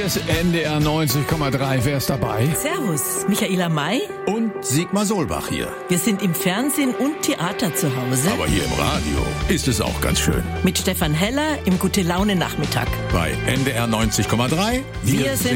ist NDR 90,3. Wer ist dabei? Servus, Michaela May und Sigmar Solbach hier. Wir sind im Fernsehen und Theater zu Hause. Aber hier im Radio ist es auch ganz schön. Mit Stefan Heller im Gute-Laune-Nachmittag. Bei NDR 90,3. Wir sind